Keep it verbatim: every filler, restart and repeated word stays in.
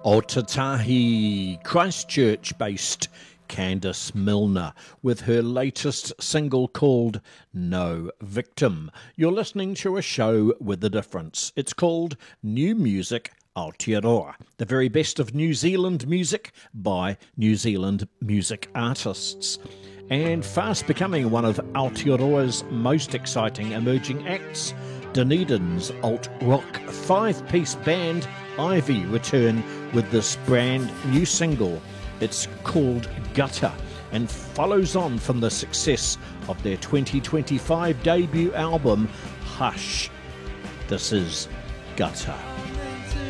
Otatahi, Christchurch-based Candice Milner with her latest single called No Victim. You're listening to a show with a difference. It's called New Music Aotearoa, the very best of New Zealand music by New Zealand music artists. And fast becoming one of Aotearoa's most exciting emerging acts, Dunedin's alt-rock five-piece band Ivy return with this brand new single. It's called Gutter and follows on from the success of their twenty twenty-five debut album, Hush. This is Gutter.